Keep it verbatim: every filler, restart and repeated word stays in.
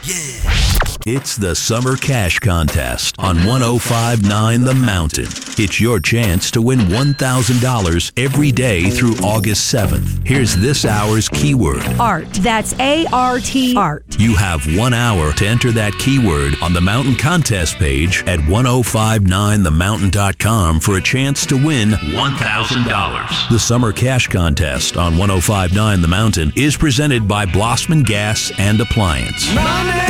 Yeah. It's the Summer Cash Contest on one oh five point nine The Mountain. It's your chance to win one thousand dollars every day through August seventh. Here's this hour's keyword. Art. That's A R T. Art. You have one hour to enter that keyword on the Mountain Contest page at ten fifty-nine the mountain dot com for a chance to win one thousand dollars. The Summer Cash Contest on ten fifty-nine The Mountain is presented by Blossman Gas and Appliance. Money!